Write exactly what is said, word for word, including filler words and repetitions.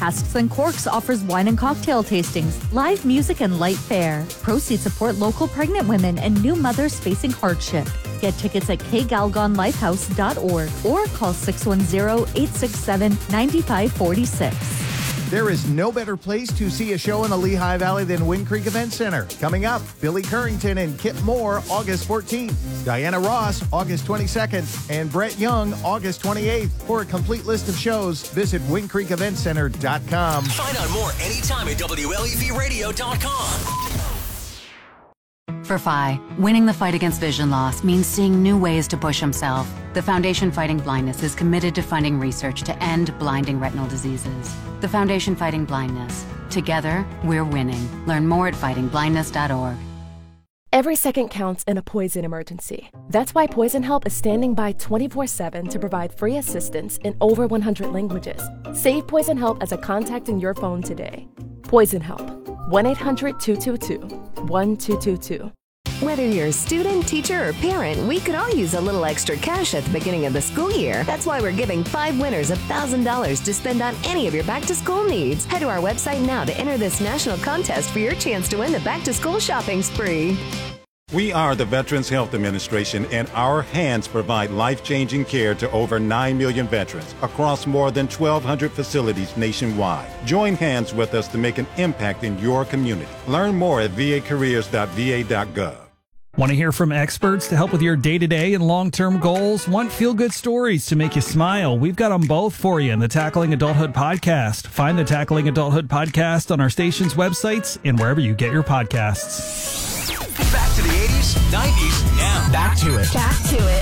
Casks and Corks offers wine and cocktail tastings, live music, and light fare. Proceeds support local pregnant women and new mothers facing hardship. Get tickets at k galgon lifehouse dot org or call six one zero, eight six seven, nine five four six. There is no better place to see a show in the Lehigh Valley than Wind Creek Event Center. Coming up, Billy Currington and Kip Moore, August fourteenth. Diana Ross, August twenty-second. And Brett Young, August twenty-eighth. For a complete list of shows, visit wind creek event center dot com. Find out more anytime at W L E V radio dot com. For F I, winning the fight against vision loss means seeing new ways to push himself. The Foundation Fighting Blindness is committed to funding research to end blinding retinal diseases. The Foundation Fighting Blindness. Together, we're winning. Learn more at fighting blindness dot org. Every second counts in a poison emergency. That's why Poison Help is standing by twenty-four seven to provide free assistance in over one hundred languages. Save Poison Help as a contact in your phone today. Poison Help. one eight hundred, two two two, one two two two. Whether you're a student, teacher, or parent, we could all use a little extra cash at the beginning of the school year. That's why we're giving five winners one thousand dollars to spend on any of your back-to-school needs. Head to our website now to enter this national contest for your chance to win the back-to-school shopping spree. We are the Veterans Health Administration, and our hands provide life-changing care to over nine million veterans across more than twelve hundred facilities nationwide. Join hands with us to make an impact in your community. Learn more at v a careers dot v a dot gov. Want to hear from experts to help with your day-to-day and long-term goals? Want feel-good stories to make you smile? We've got them both for you in the Tackling Adulthood podcast. Find the Tackling Adulthood podcast on our station's websites and wherever you get your podcasts. Back to the eighties, nineties, now. Back to it. Back to it.